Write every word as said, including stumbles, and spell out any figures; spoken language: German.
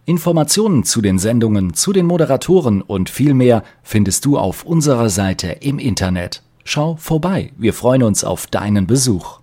Informationen zu den Sendungen, zu den Moderatoren und viel mehr findest du auf unserer Seite im Internet. Schau vorbei, wir freuen uns auf deinen Besuch.